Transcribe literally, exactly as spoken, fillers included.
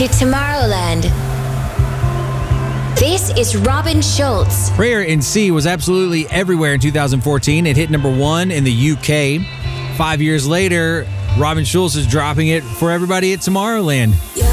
to Tomorrowland. This is Robin Schulz. Prayer in C was absolutely everywhere in two thousand fourteen. It hit number one in the U K. Five years later, Robin Schulz is dropping it for everybody at Tomorrowland. Yeah.